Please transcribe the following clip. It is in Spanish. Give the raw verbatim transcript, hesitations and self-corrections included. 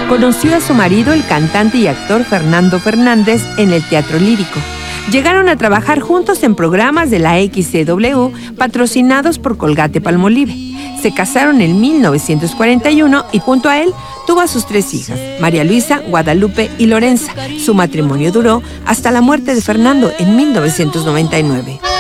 Conoció a su marido, el cantante y actor Fernando Fernández, en el Teatro Lírico. Llegaron a trabajar juntos en programas de la X C W patrocinados por Colgate-Palmolive. Se casaron en mil novecientos cuarenta y uno y junto a él tuvo a sus tres hijas, María Luisa, Guadalupe y Lorenza. Su matrimonio duró hasta la muerte de Fernando en mil novecientos noventa y nueve.